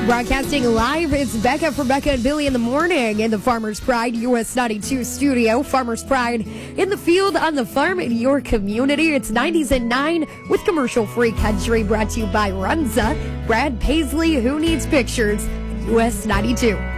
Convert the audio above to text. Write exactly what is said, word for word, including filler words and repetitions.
Broadcasting live, it's Becca from Becca and Billy in the Morning in the Farmer's Pride U S ninety-two studio. Farmer's Pride in the field, on the farm, in your community. It's nineties and nine with commercial-free country, brought to you by Runza. Brad Paisley, Who Needs Pictures, U S ninety-two.